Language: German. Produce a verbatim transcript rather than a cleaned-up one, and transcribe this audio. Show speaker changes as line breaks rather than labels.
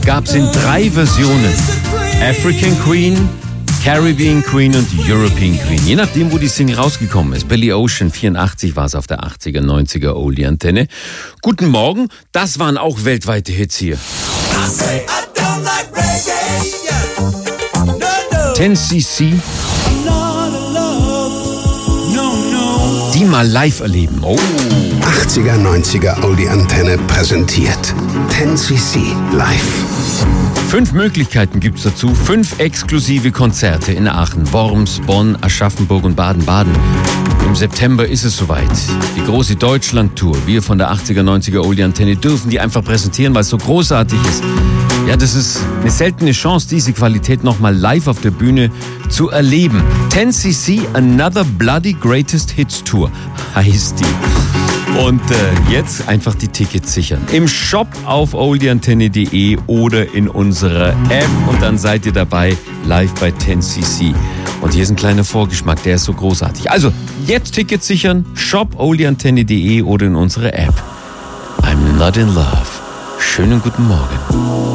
gab es in drei Versionen. African Queen, Caribbean Queen und European Queen. Je nachdem, wo die Single rausgekommen ist. Billy Ocean, vierundachtzig war es auf der achtziger, neunziger Oldie-Antenne. Guten Morgen, das waren auch weltweite Hits hier. ten C C. Die mal live erleben. Oh.
achtziger, neunziger Oldie-Antenne präsentiert ten C C live.
Fünf Möglichkeiten gibt's dazu. Fünf exklusive Konzerte in Aachen, Worms, Bonn, Aschaffenburg und Baden-Baden. Im September ist es soweit. Die große Deutschland-Tour. Wir von der achtziger, neunziger Oldie-Antenne dürfen die einfach präsentieren, weil es so großartig ist. Ja, das ist eine seltene Chance, diese Qualität nochmal live auf der Bühne zu erleben. ten C C Another Bloody Greatest Hits Tour heißt die. Und äh, jetzt einfach die Tickets sichern. Im Shop auf oldieantenne punkt de oder in unserer App. Und dann seid ihr dabei live bei ten C C. Und hier ist ein kleiner Vorgeschmack, der ist so großartig. Also, jetzt Tickets sichern. Shop oldieantenne punkt de oder in unserer App. I'm not in love. Schönen guten Morgen.